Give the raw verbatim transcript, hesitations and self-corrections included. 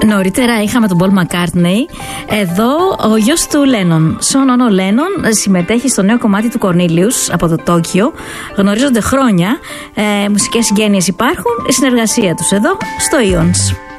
Νωρίτερα είχαμε τον Πολ Μακκάρτνεϊ. Εδώ ο γιος του Λένον, Σον Όνο Λένον, συμμετέχει στο νέο κομμάτι του Κορνίλιους από το Τόκιο. Γνωρίζονται χρόνια, ε, μουσικές συγγένειες υπάρχουν, η συνεργασία τους εδώ στο Ions.